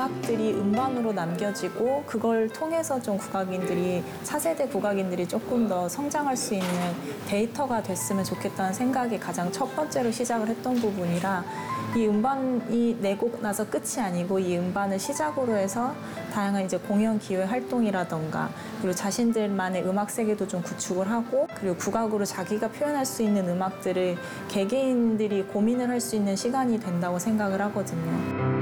음악들이 음반으로 남겨지고 그걸 통해서 좀 국악인들이, 차세대 국악인들이 조금 더 성장할 수 있는 데이터가 됐으면 좋겠다는 생각이 가장 첫 번째로 시작을 했던 부분이라, 이 음반이 내고 나서 끝이 아니고 이 음반을 시작으로 해서 다양한 이제 공연 기회 활동이라던가, 그리고 자신들만의 음악 세계도 좀 구축을 하고, 그리고 국악으로 자기가 표현할 수 있는 음악들을 개개인들이 고민을 할 수 있는 시간이 된다고 생각을 하거든요.